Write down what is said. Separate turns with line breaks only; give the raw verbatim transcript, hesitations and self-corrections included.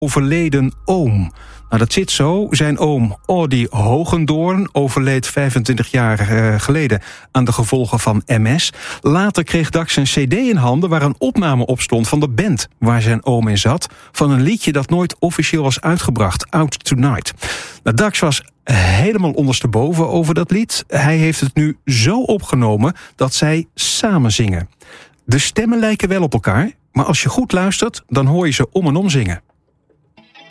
overleden oom. Nou, dat zit zo. Zijn oom Audie Hogendoorn overleed vijfentwintig jaar uh, geleden aan de gevolgen van M S. Later kreeg Dax een cd in handen waar een opname op stond van de band waar zijn oom in zat, van een liedje dat nooit officieel was uitgebracht, Out Tonight. Nou, Dax was helemaal ondersteboven over dat lied. Hij heeft het nu zo opgenomen dat zij samen zingen. De stemmen lijken wel op elkaar, maar als je goed luistert, dan hoor je ze om en om zingen.